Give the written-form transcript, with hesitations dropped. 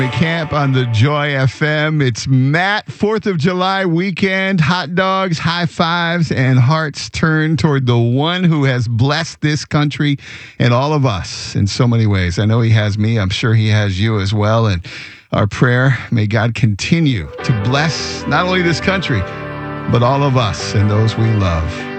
Camp on the Joy FM. It's Matt, 4th of July weekend, hot dogs, high fives, and hearts turned toward the one who has blessed this country and all of us in so many ways. I know he has me. I'm sure he has you as well. And our prayer, may God continue to bless not only this country, but all of us and those we love.